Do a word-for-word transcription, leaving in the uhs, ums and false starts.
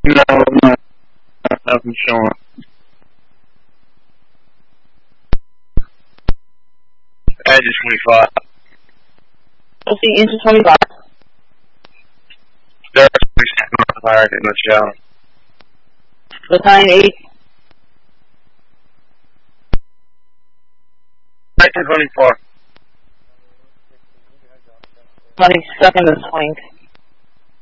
No, no, nothing showing. Edge is twenty-five. We'll see into twenty-five. There's a fire in the shower. Battalion eight. nineteen twenty-four. twenty-second and swing.